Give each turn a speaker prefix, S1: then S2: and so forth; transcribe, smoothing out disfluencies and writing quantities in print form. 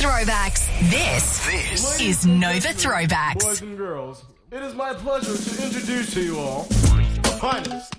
S1: Throwbacks. This is Nova Throwbacks.
S2: Boys and girls, it is my pleasure to introduce to you all the finest,